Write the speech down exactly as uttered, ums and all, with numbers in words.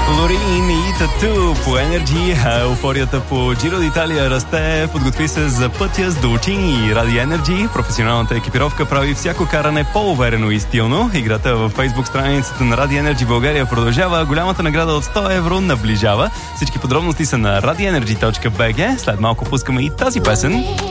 Лорин и Тату по Energy. Еуфорията по Giro d'Italia расте. Подготви се за пътя с Долчини. Ради Energy професионалната екипировка прави всяко каране по-уверено и стилно. Играта във Facebook страницата на Ради Energy България продължава. Голямата награда от сто евро наближава. Всички подробности са на радиенерджи точка би джи. След малко пускаме и тази песен.